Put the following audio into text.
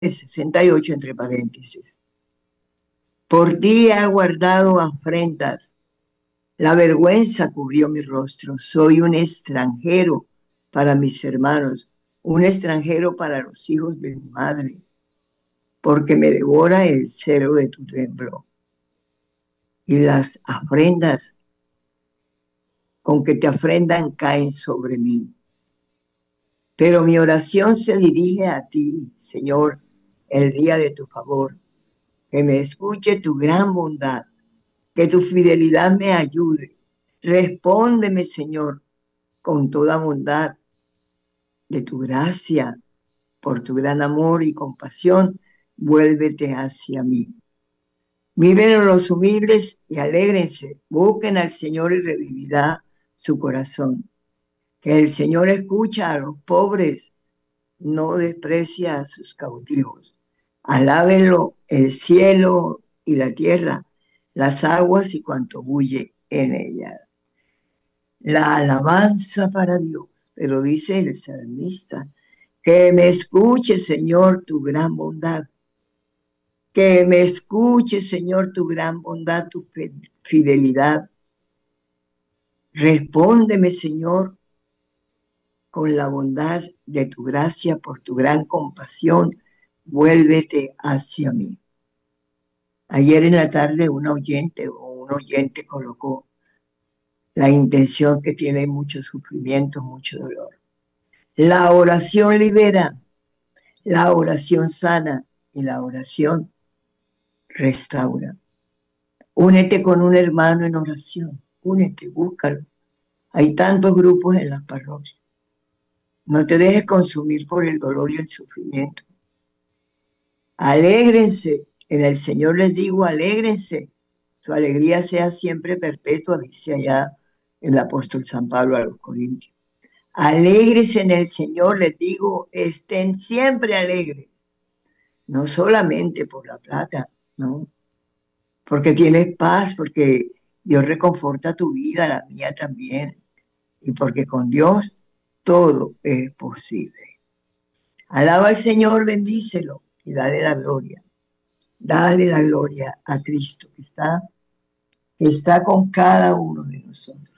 68 entre paréntesis. Por ti he guardado afrentas, la vergüenza cubrió mi rostro. Soy un extranjero para mis hermanos, un extranjero para los hijos de mi madre, porque me devora el celo de tu templo. Y las afrentas con que te afrendan caen sobre mí. Pero mi oración se dirige a ti, Señor, el día de tu favor. Que me escuche tu gran bondad, que tu fidelidad me ayude. Respóndeme, Señor, con toda bondad de tu gracia, por tu gran amor y compasión, vuélvete hacia mí. Miren los humildes y alégrense, busquen al Señor y revivirá su corazón. Que el Señor escucha a los pobres, no desprecia a sus cautivos. Alábenlo el cielo y la tierra, las aguas y cuanto bulle en ellas. La alabanza para Dios, pero dice el salmista, que me escuche, Señor, tu gran bondad. Que me escuche, Señor, tu gran bondad, tu fidelidad. Respóndeme, Señor, con la bondad de tu gracia, por tu gran compasión, vuélvete hacia mí. Ayer en la tarde un oyente colocó la intención que tiene mucho sufrimiento, mucho dolor. La oración libera, la oración sana y la oración restaura. Únete con un hermano en oración, únete, búscalo. Hay tantos grupos en las parroquias. No te dejes consumir por el dolor y el sufrimiento. Alégrense, en el Señor les digo, alégrense. Su alegría sea siempre perpetua, dice allá el apóstol San Pablo a los Corintios. Alégrense en el Señor, les digo, estén siempre alegres. No solamente por la plata, ¿no? Porque tienes paz, porque Dios reconforta tu vida, la mía también. Y porque con Dios todo es posible. Alaba al Señor, bendícelo y dale la gloria. Dale la gloria a Cristo que está con cada uno de nosotros.